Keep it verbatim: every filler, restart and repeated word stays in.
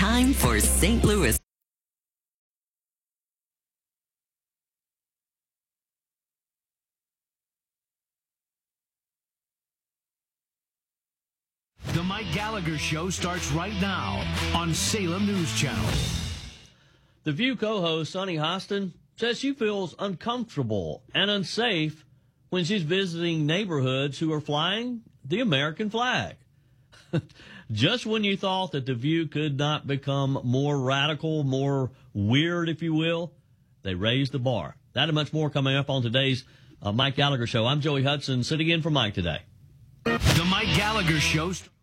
time for Saint Louis. The Mike Gallagher Show starts right now on Salem News Channel. The View co-host Sunny Hostin says she feels uncomfortable and unsafe when she's visiting neighborhoods who are flying the American flag. Just when you thought that The View could not become more radical, more weird, if you will, they raised the bar. That and much more coming up on today's uh, Mike Gallagher Show. I'm Joey Hudson, sitting in for Mike today. The Mike Gallagher Show.